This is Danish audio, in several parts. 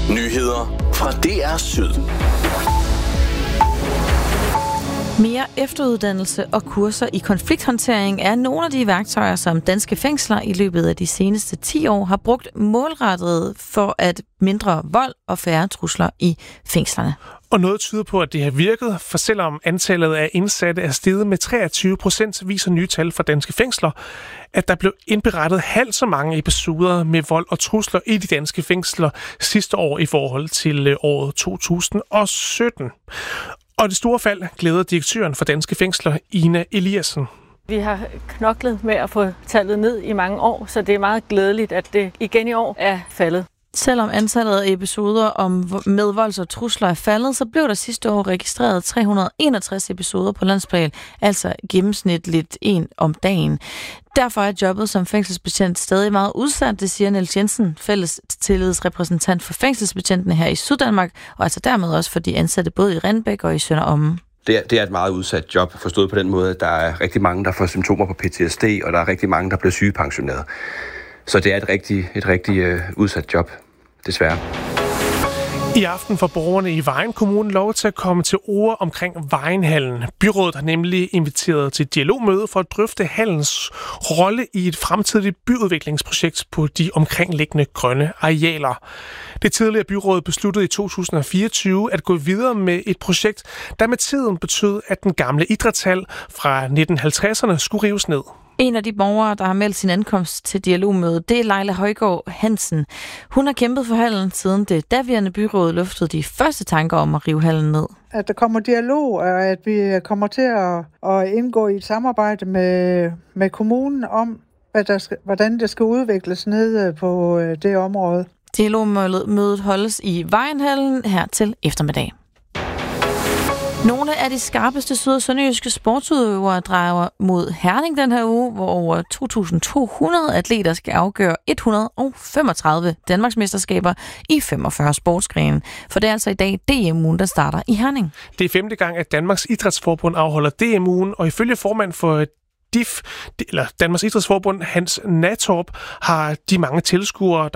Nyheder fra DR Syd. Mere efteruddannelse og kurser i konflikthåndtering er nogle af de værktøjer, som danske fængsler i løbet af de seneste 10 år har brugt målrettet for at mindre vold og færre trusler i fængslerne. Og noget tyder på, at det har virket, for selvom antallet af indsatte er steget med 23%, viser nye tal fra danske fængsler, at der blev indberettet halvt så mange episoder med vold og trusler i de danske fængsler sidste år i forhold til året 2017. Og det store fald glæder direktøren for danske fængsler, Ina Eliassen. Vi har knoklet med at få tallet ned i mange år, så det er meget glædeligt, at det igen i år er faldet. Selvom antallet af episoder med volds og trusler er faldet, så blev der sidste år registreret 361 episoder på landsplan, altså gennemsnitligt en om dagen. Derfor er jobbet som fængselsbetjent stadig meget udsat, det siger Niels Jensen, fælles tillidsrepræsentant for fængselsbetjentene her i Syddanmark, og altså dermed også for de ansatte både i Renbæk og i Sønder Omme. Det er et meget udsat job, forstået på den måde, at der er rigtig mange, der får symptomer på PTSD, og der er rigtig mange, der bliver sygepensioneret. Så det er et rigtig udsat job, desværre. I aften får borgerne i Vejen Kommune lov til at komme til ord omkring Vejenhallen. Byrådet har nemlig inviteret til dialogmøde for at drøfte hallens rolle i et fremtidigt byudviklingsprojekt på de omkringliggende grønne arealer. Det tidligere byråd besluttede i 2024 at gå videre med et projekt, der med tiden betød, at den gamle idrætshal fra 1950'erne skulle rives ned. En af de borgere, der har meldt sin ankomst til dialogmødet, det er Leila Højgaard Hansen. Hun har kæmpet for hallen, siden det daværende byråd luftede de første tanker om at rive hallen ned. At der kommer dialog, og at vi kommer til at indgå i et samarbejde med kommunen om, hvordan det skal udvikles nede på det område. Dialogmødet holdes i Vejenhallen her til eftermiddag. Nogle af de skarpeste syd- og sønderjyske sportsudøvere drejer mod Herning den her uge, hvor over 2.200 atleter skal afgøre 135 Danmarksmesterskaber i 45 sportsgrene. For det er altså i dag DM-ugen, der starter i Herning. Det er 5. gang, at Danmarks Idrætsforbund afholder DM-ugen, og ifølge formand for DIF, eller Danmarks Idrætsforbund, Hans Natorp, er der mange tilskuere,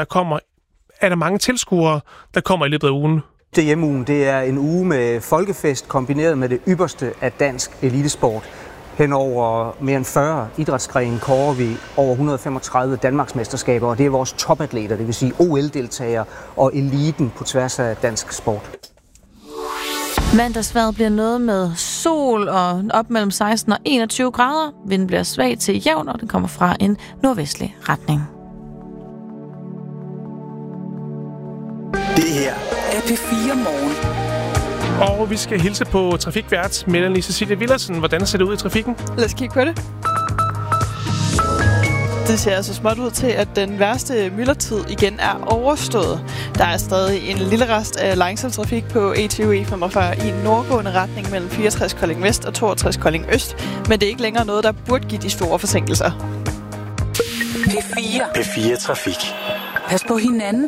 der kommer i løbet af ugen. DM-ugen, det er en uge med folkefest kombineret med det ypperste af dansk elitesport. Hen over mere end 40 idrætsgrene kårer vi over 135 Danmarksmesterskaber, og det er vores topatleter, det vil sige OL-deltagere og eliten på tværs af dansk sport. Mandagsvejret bliver noget med sol og op mellem 16 og 21 grader. Vinden bliver svag til jævn, og den kommer fra en nordvestlig retning. Det her er P4 Morgen. Og vi skal hilse på trafikvært Melanie Cecilie Villersen. Hvordan ser det ud i trafikken? Lad os kigge på det. Det ser altså småt ud til, at den værste myldretid igen er overstået. Der er stadig en lille rest af langsom trafik på E20 E45 i nordgående retning mellem 64 Kolding Vest og 62 Kolding Øst, men det er ikke længere noget, der burde give de store forsinkelser. P4 Trafik. Pas på hinanden